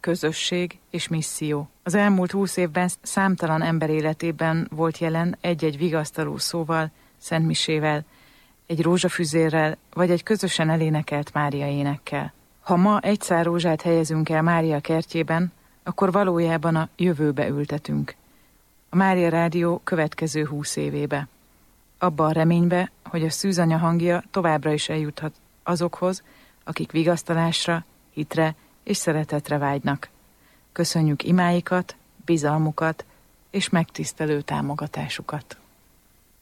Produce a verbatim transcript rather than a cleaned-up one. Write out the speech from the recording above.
közösség és misszió. Az elmúlt húsz évben számtalan ember életében volt jelen egy-egy vigasztaló szóval, szentmisével, egy rózsafüzérrel, vagy egy közösen elénekelt Mária énekkel. Ha ma egy szál rózsát helyezünk el Mária kertjében, akkor valójában a jövőbe ültetünk. A Mária Rádió következő húsz évébe. Abba a reménybe, hogy a szűzanya hangja továbbra is eljuthat azokhoz, akik vigasztalásra, hitre és szeretetre vágynak. Köszönjük imáikat, bizalmukat és megtisztelő támogatásukat.